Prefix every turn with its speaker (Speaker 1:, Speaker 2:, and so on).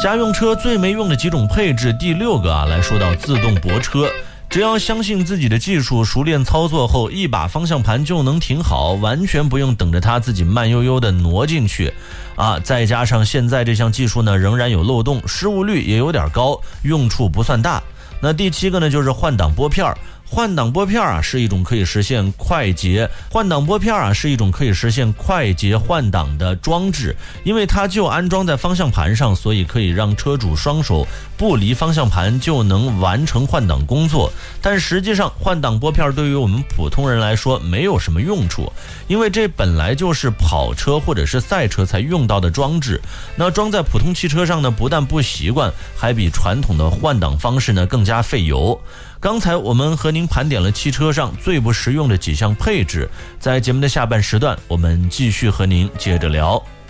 Speaker 1: 家用车最没用的几种配置，第6个来说到自动泊车。只要相信自己的技术，熟练操作后，一把方向盘就能停好，完全不用等着它自己慢悠悠的挪进去再加上现在这项技术呢仍然有漏洞，失误率也有点高，用处不算大。那第7个呢就是换挡拨片。换挡拨片是一种可以实现快捷换挡的装置，因为它就安装在方向盘上，所以可以让车主双手不离方向盘就能完成换挡工作。但实际上换挡拨片对于我们普通人来说没有什么用处，因为这本来就是跑车或者是赛车才用到的装置，那装在普通汽车上呢，不但不习惯，还比传统的换挡方式呢更加费油。刚才我们和您盘点了汽车上最不实用的几项配置，在节目的下半时段，我们继续和您接着聊。